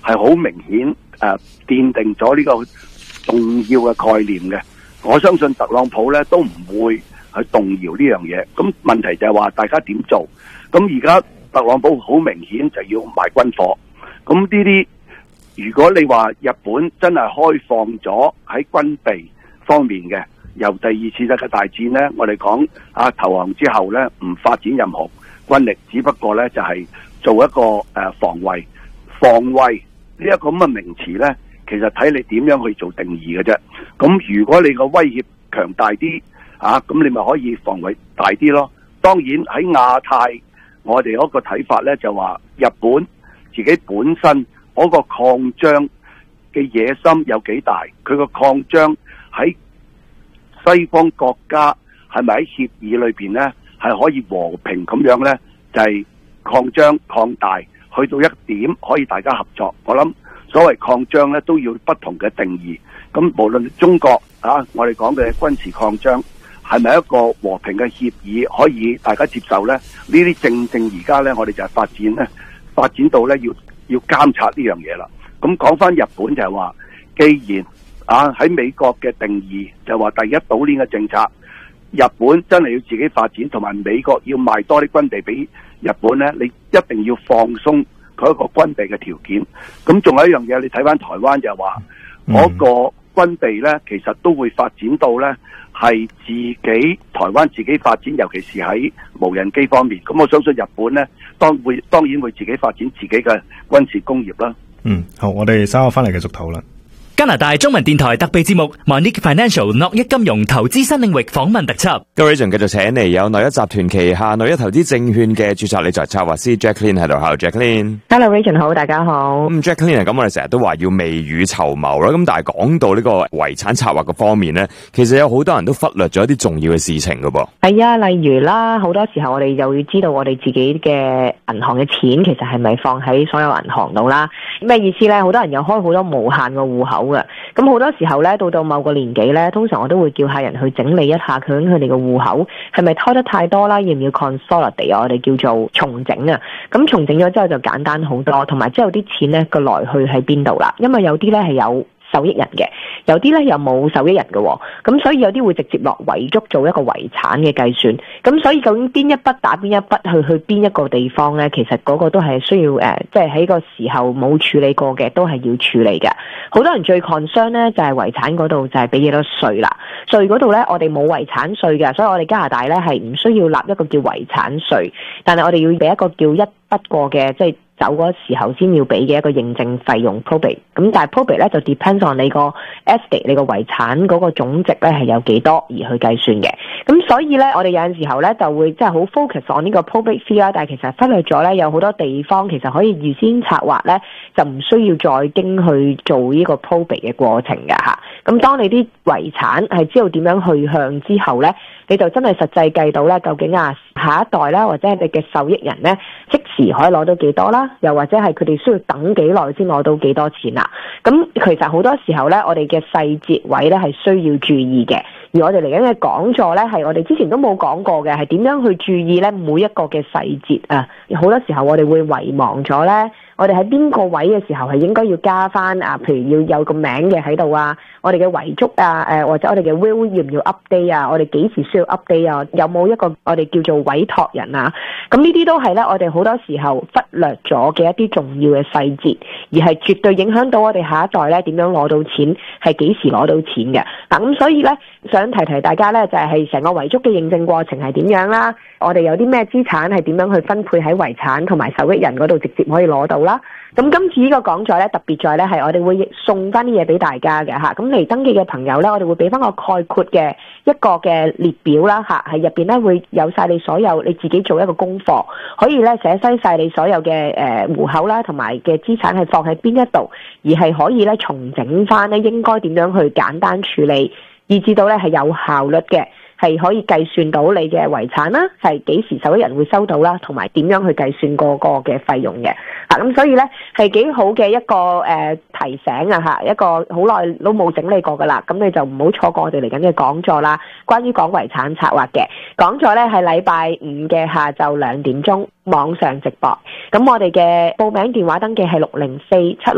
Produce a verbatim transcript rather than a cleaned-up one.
係好明顯誒奠定咗呢個重要嘅概念嘅。我相信特朗普咧都唔會去動搖呢樣嘢。咁問題就係話大家點做？咁而家特朗普好明顯就要賣軍火。咁呢啲如果你話日本真係開放咗喺軍備方面嘅，由第二次世界大戰呢，我哋講啊投降之後呢，唔發展任何軍力，只不過呢就係做一個誒防衛。防衛呢一個咁嘅名詞呢，其實睇你點樣去做定義嘅啫。咁如果你個威脅強大啲啊，咁你咪可以防衛大啲咯。當然喺亞太，我哋嗰個睇法呢，就話日本自己本身嗰個擴張嘅野心有幾大，佢個擴張喺西方國家係咪喺協議裏邊呢，係可以和平咁樣呢，就係擴張擴大去到一點可以大家合作。我諗所謂擴張呢，都要不同嘅定義。咁無論中國啊，我哋講嘅軍事擴張係咪一個和平嘅協議可以大家接受呢？呢啲正正而家呢，我哋就係發展呢，發展到呢要要監察呢樣嘢啦。咁講翻日本就係話，既然啊喺美國嘅定義就話第一島鏈嘅政策，日本真係要自己發展，同埋美國要賣多啲軍備俾日本呢，你一定要放鬆佢一個軍備嘅條件。咁仲有一樣嘢，你睇翻台灣就係話，嗰、嗯、個軍備呢，其實都會發展到呢係自己台灣自己發展，尤其是喺無人機方面。咁我相信日本呢，當會當然會自己發展自己嘅軍事工業啦。 嗯，好，我哋稍後翻嚟繼續討論。 加拿大中文電台特備節目 Monique Financial 諾一金融投資新領域訪問特輯。 各位仲繼續請嚟有紐一集團旗下紐一投資證券嘅註冊理財策劃師 Jacqueline 喺度。Hello Jacqueline。Hello Rachel， 好，大家好。 咁 Jacqueline 咁我哋成日都話要未雨綢繆啦。咁但係講到呢個遺產策劃嘅方面咧，其實有好多人都忽略咗一啲重要嘅事情噶噃。 係啊，例如啦，好多時候我哋又要知道我哋自己嘅銀行嘅錢其實係咪放喺所有銀行度啦？咩意思咧？好多人有開好多無限個戶口嘅，咁好多時候咧，到到某個年紀咧，通常我都會叫客人去整理一下究竟佢哋嘅戶口係咪拖得太多啦，要唔要 consolidate 啊？我哋叫做重整啊。咁重整咗之後就簡單好多，同埋之後啲錢咧個來去喺邊度啦？因為有啲咧係有受益人嘅，有啲咧又冇受益人嘅，咁所以有啲會直接落遺囑做一個遺產嘅計算，咁所以究竟邊一筆打邊一筆去去邊一個地方咧，其實嗰個都係需要誒，即係喺個時候冇處理過嘅都係要處理嘅。好多人最 concern 咧就係遺產嗰度就係俾幾多稅啦，稅嗰度咧我哋冇遺產稅嘅，所以我哋加拿大咧係唔需要納一個叫遺產稅，但係我哋要俾一個叫一筆過嘅即係。走嗰時候先要俾嘅一個認證費用 probate， 咁但係 probate 咧就 depends on 你個 estate 你個遺產嗰個總值咧係有幾多而去計算嘅，咁所以咧我哋有陣時候咧就會即係好 focus on 呢個 probate fee 啦，但係其實忽略咗咧有好多地方其實可以預先策劃咧，就唔需要再經去做呢個 probate 嘅過程嘅嚇。咁當你啲遺產係知道點樣去向之後咧，你就真係實際計到咧究竟啊下一代啦或者係你嘅受益人咧即時可以攞到幾多啦？又或者係佢哋需要等幾耐先攞到幾多錢啦？咁其實好多時候咧，我哋嘅細節位咧係需要注意嘅。而我哋嚟緊嘅講座咧，係我哋之前都冇講過嘅，係點樣去注意咧每一個嘅細節啊？好多時候我哋會遺忘咗咧，我哋喺邊個位嘅時候係應該要加翻啊？譬如要有個名嘅喺度啊，我哋嘅遺囑啊，誒或者我哋嘅 will 要唔要 update 啊？我哋幾時需要 update 啊？有冇一個我哋叫做委託人啊？咁呢啲都係咧，我哋好多時候忽略咗嘅一啲重要嘅細節，而係絕對影響到我哋下一代咧點樣攞到錢，係幾時攞到錢嘅。嗱咁所以咧，想提提大家咧，就係成個遺囑嘅認證過程係點樣啦？我哋有啲咩資產係點樣去分配喺遺產同埋受益人嗰度直接可以攞到啦？咁今次呢個講座咧特別在咧係我哋會送翻啲嘢俾大家嘅嚇，咁嚟登記嘅朋友咧，我哋會俾翻個概括嘅一個嘅列表啦嚇，係入邊咧會有晒你所有你自己做一個功課，可以咧寫低晒你所有嘅誒戶口啦同埋嘅資產係放喺邊一度，而係可以咧重整翻咧應該點樣去簡單處理，以至到咧係有效率嘅。係可以計算到你嘅遺產啦，係幾時受益人會收到啦，同埋點樣去計算個個嘅費用嘅。啊，咁所以咧係幾好嘅一個誒、呃、提醒啊嚇，一個好耐都冇整理過噶啦，咁你就唔好錯過我哋嚟緊嘅講座啦。關於講遺產策劃嘅講座咧係禮拜五嘅下晝兩點鐘網上直播。咁我哋嘅報名電話登記係六零四七。